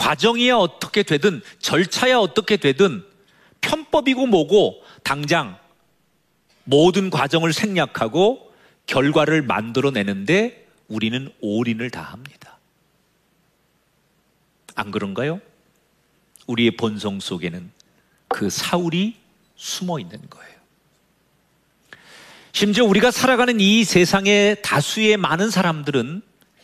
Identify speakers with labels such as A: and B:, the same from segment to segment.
A: 과정이야 어떻게 되든 절차야 어떻게 되든 편법이고 뭐고 당장 모든 과정을 생략하고 결과를 만들어내는데 우리는 올인을 다 합니다. 안 그런가요? 우리의 본성 속에는 그 사울이 숨어 있는 거예요. 심지어 우리가 살아가는 이 세상의 다수의 많은 사람들은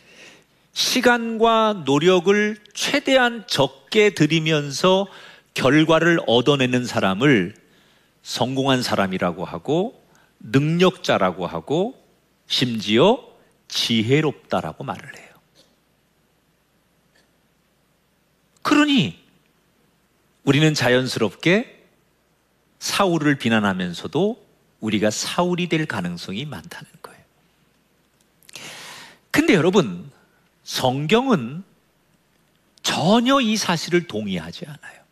A: 시간과 노력을 최대한 적게 들이면서 결과를 얻어내는 사람을 성공한 사람이라고 하고 능력자라고 하고 심지어 지혜롭다라고 말을 해요. 그러니 우리는 자연스럽게 사울을 비난하면서도 우리가 사울이 될 가능성이 많다는 거예요. 근데 여러분, 성경은 전혀 이 사실을 동의하지 않아요.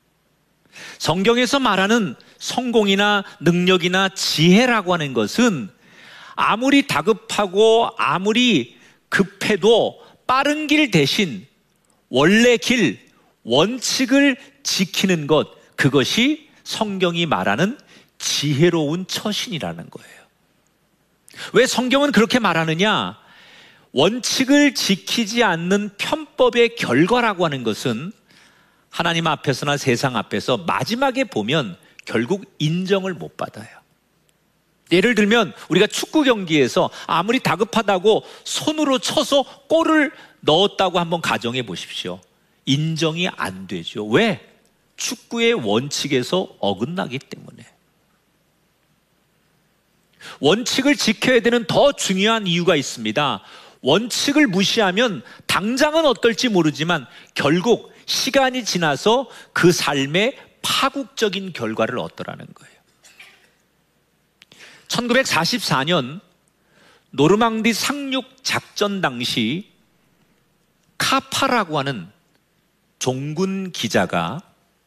A: 성경에서 말하는 성공이나 능력이나 지혜라고 하는 것은 아무리 다급하고 아무리 급해도 빠른 길 대신 원래 길, 원칙을 지키는 것, 그것이 성경이 말하는 지혜로운 처신이라는 거예요. 왜 성경은 그렇게 말하느냐? 원칙을 지키지 않는 편법의 결과라고 하는 것은 하나님 앞에서나 세상 앞에서 마지막에 보면 결국 인정을 못 받아요. 예를 들면 우리가 축구 경기에서 아무리 다급하다고 손으로 쳐서 골을 넣었다고 한번 가정해 보십시오. 인정이 안 되죠. 왜? 축구의 원칙에서 어긋나기 때문에. 원칙을 지켜야 되는 더 중요한 이유가 있습니다. 원칙을 무시하면 당장은 어떨지 모르지만 결국 시간이 지나서 그 삶에 파국적인 결과를 얻더라는 거예요. 1944년 노르망디 상륙 작전 당시 카파라고 하는 종군 기자가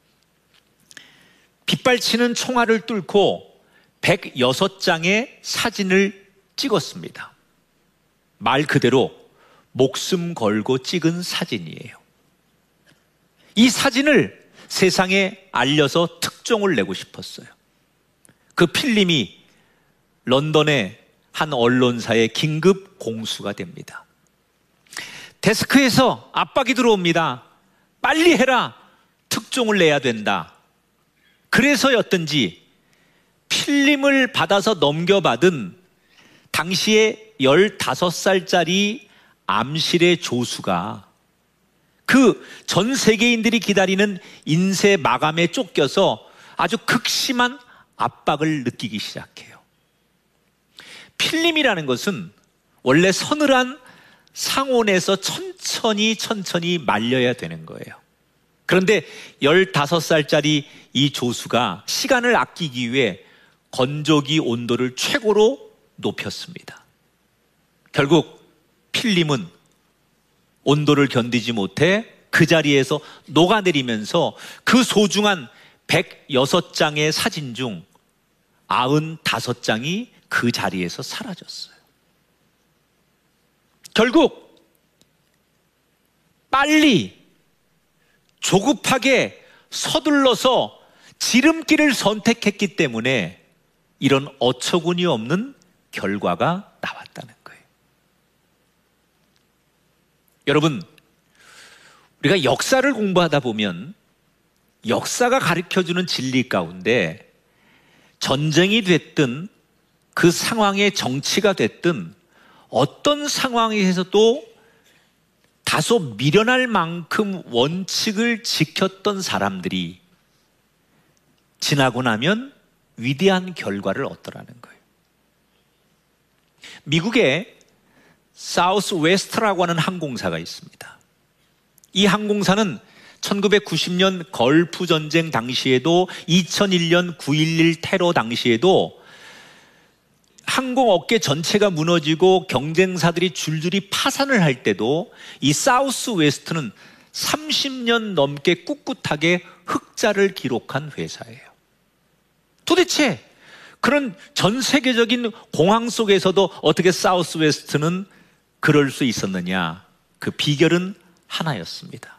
A: 빗발치는 총알을 뚫고 106장의 사진을 찍었습니다. 말 그대로 목숨 걸고 찍은 사진이에요. 이 사진을 세상에 알려서 특종을 내고 싶었어요. 그 필름이 런던의 한 언론사에 긴급 공수가 됩니다. 데스크에서 압박이 들어옵니다. 빨리 해라. 특종을 내야 된다. 그래서였던지 필름을 받아서 넘겨받은 당시에 15살짜리 암실의 조수가 그 전 세계인들이 기다리는 인쇄 마감에 쫓겨서 아주 극심한 압박을 느끼기 시작해요. 필름이라는 것은 원래 서늘한 상온에서 천천히 말려야 되는 거예요. 그런데 15살짜리 이 조수가 시간을 아끼기 위해 건조기 온도를 최고로 높였습니다. 결국 필름은 온도를 견디지 못해 그 자리에서 녹아내리면서 그 소중한 106장의 사진 중 95장이 그 자리에서 사라졌어요. 결국 빨리 조급하게 서둘러서 지름길을 선택했기 때문에 이런 어처구니 없는 결과가 나왔다는 거예요. 여러분, 우리가 역사를 공부하다 보면 역사가 가르쳐주는 진리 가운데 전쟁이 됐든 그 상황의 정치가 됐든 어떤 상황에서도 다소 미련할 만큼 원칙을 지켰던 사람들이 지나고 나면 위대한 결과를 얻더라는 거예요. 미국에 사우스웨스트라고 하는 항공사가 있습니다. 이 항공사는 1990년 걸프 전쟁 당시에도 2001년 9.11 테러 당시에도 항공업계 전체가 무너지고 경쟁사들이 줄줄이 파산을 할 때도 이 사우스웨스트는 30년 넘게 꿋꿋하게 흑자를 기록한 회사예요. 도대체 그런 전 세계적인 공황 속에서도 어떻게 사우스웨스트는 그럴 수 있었느냐? 그 비결은 하나였습니다.